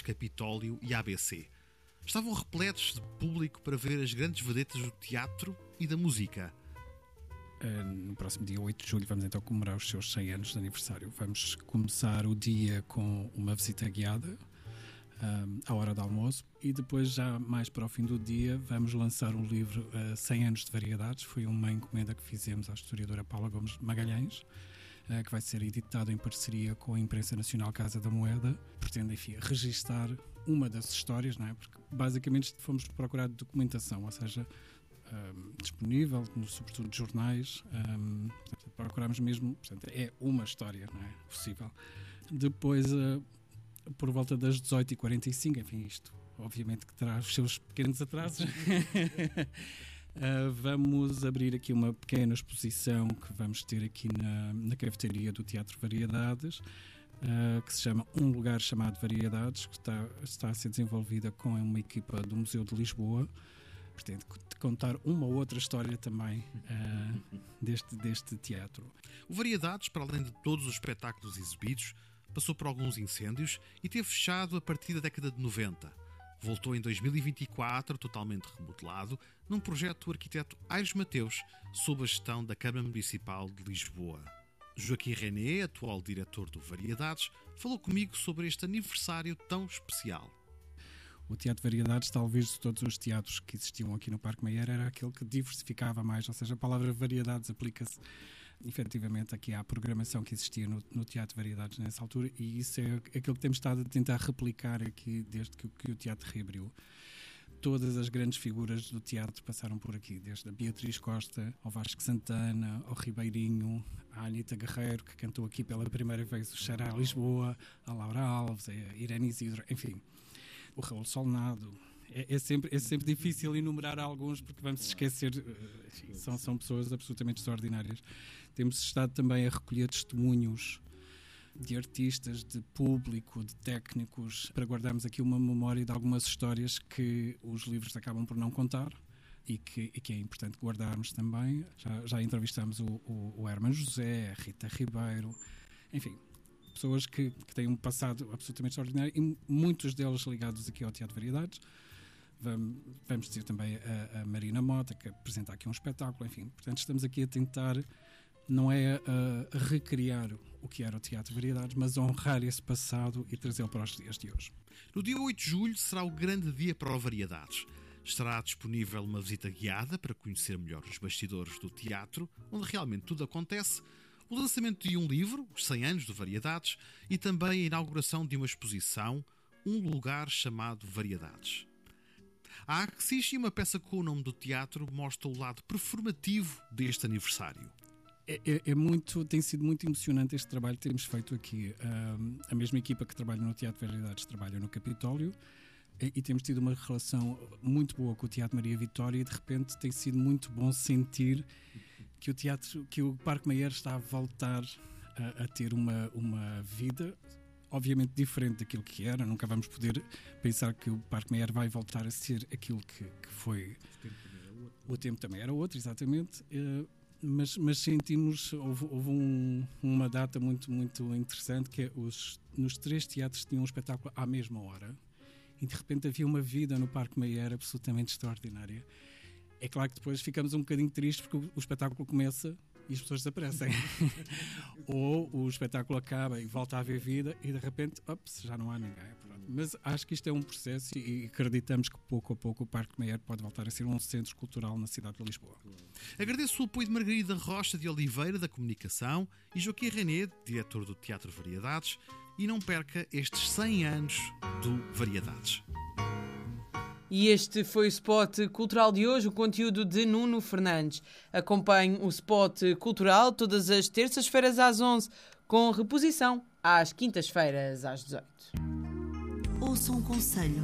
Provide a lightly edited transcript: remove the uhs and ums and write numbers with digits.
Variedades, Capitólio e ABC. Estavam repletos de público para ver as grandes vedetas do teatro e da música. No próximo dia 8 de julho vamos então comemorar os seus 100 anos de aniversário. Vamos começar o dia com uma visita guiada à hora do almoço e depois, já mais para o fim do dia, vamos lançar um livro 100 anos de variedades. Foi uma encomenda que fizemos à historiadora Paula Gomes Magalhães, que vai ser editado em parceria com a Imprensa Nacional Casa da Moeda. Pretende, enfim, registar uma das histórias, não é? Porque basicamente fomos procurar documentação, ou seja, disponível, sobretudo de jornais. Procurámos mesmo, portanto, é uma história, não é? Possível. Depois, por volta das 18h45, enfim, isto obviamente que terá os seus pequenos atrasos, vamos abrir aqui uma pequena exposição que vamos ter aqui na cafeteria do Teatro Variedades, que se chama Um Lugar Chamado Variedades, que está a ser desenvolvida com uma equipa do Museu de Lisboa. Pretendo contar uma ou outra história também deste teatro. O Variedades, para além de todos os espetáculos exibidos, passou por alguns incêndios e teve fechado a partir da década de 90. Voltou em 2024, totalmente remodelado, num projeto do arquiteto Aires Mateus, sob a gestão da Câmara Municipal de Lisboa. Joaquim René, atual diretor do Variedades, falou comigo sobre este aniversário tão especial. O Teatro Variedades, talvez de todos os teatros que existiam aqui no Parque Mayer, era aquele que diversificava mais, ou seja, a palavra variedades aplica-se efetivamente aqui à programação que existia no Teatro Variedades nessa altura, e isso é aquilo que temos estado a tentar replicar aqui desde que o teatro reabriu. Todas as grandes figuras do teatro passaram por aqui, desde a Beatriz Costa, ao Vasco Santana, ao Ribeirinho, à Anita Guerreiro, que cantou aqui pela primeira vez o Xará Lisboa, a Laura Alves, a Irene Isidro, enfim, o Raul Solnado. É sempre difícil enumerar alguns, porque vamos esquecer, enfim, são pessoas absolutamente extraordinárias. Temos estado também a recolher testemunhos de artistas, de público, de técnicos, para guardarmos aqui uma memória de algumas histórias que os livros acabam por não contar e que é importante guardarmos também. Já entrevistamos o Hermano José, a Rita Ribeiro, enfim, pessoas que têm um passado absolutamente extraordinário e muitos deles ligados aqui ao Teatro Variedades. Vamos ter também a Marina Mota, que apresenta aqui um espetáculo, enfim. Portanto, estamos aqui a tentar, não é a recriar o que era o Teatro Variedades, mas a honrar esse passado e trazê-lo para os dias de hoje. No dia 8 de julho será o grande dia para o Variedades. Estará disponível uma visita guiada para conhecer melhor os bastidores do teatro, onde realmente tudo acontece, o lançamento de um livro, os 100 anos do Variedades, e também a inauguração de uma exposição, Um Lugar Chamado Variedades. A Axis, e uma peça com o nome do teatro, mostra o lado performativo deste aniversário. Tem sido muito emocionante este trabalho que temos feito aqui. A mesma equipa que trabalha no Teatro Variedades trabalha no Capitólio e temos tido uma relação muito boa com o Teatro Maria Vitória, e de repente tem sido muito bom sentir que o Parque Mayer está a voltar a ter uma vida obviamente diferente daquilo que era. Nunca vamos poder pensar que o Parque Mayer vai voltar a ser aquilo que foi. O tempo também era outro, exatamente. Mas sentimos, houve uma data muito, muito interessante, que é nos 3 teatros tinham um espetáculo à mesma hora, e de repente havia uma vida no Parque Mayer absolutamente extraordinária. É claro que depois ficamos um bocadinho tristes porque o espetáculo começa e as pessoas desaparecem. Ou o espetáculo acaba e volta a haver vida e de repente, já não há ninguém. Pronto. Mas acho que isto é um processo e acreditamos que pouco a pouco o Parque Mayer pode voltar a ser um centro cultural na cidade de Lisboa. Agradeço o apoio de Margarida Rocha de Oliveira, da Comunicação, e Joaquim René, diretor do Teatro Variedades, e não perca estes 100 anos do Variedades. E este foi o Spot Cultural de hoje, o conteúdo de Nuno Fernandes. Acompanhe o Spot Cultural todas as terças-feiras às 11, com reposição às quintas-feiras às 18. Ouça um conselho